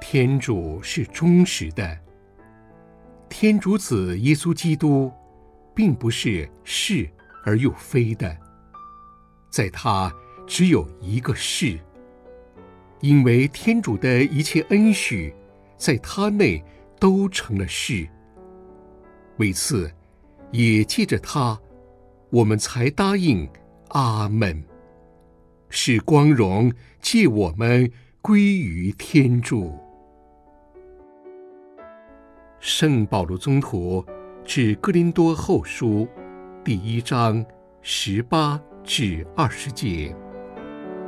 天主是忠实的，天主子耶稣基督并不是是而又非的，在他只有一个是，因为天主的一切恩许在他内都成了是，为此也借着他，我们才答应阿们，使光荣借我们归于天主。圣保禄宗徒致哥林多后书第1章18至20节。